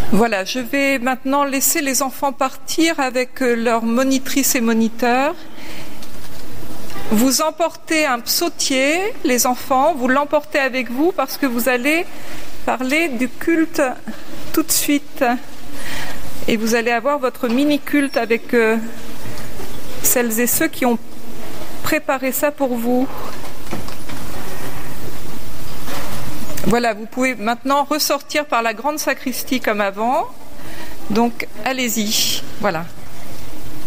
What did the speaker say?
Voilà, je vais maintenant laisser les enfants partir avec leurs monitrices et moniteurs. Vous emportez un psautier, les enfants, vous l'emportez avec vous parce que vous allez parler du culte tout de suite. Et vous allez avoir votre mini-culte avec celles et ceux qui ont préparé ça pour vous. Voilà, vous pouvez maintenant ressortir par la grande sacristie comme avant. Donc, allez-y. Voilà.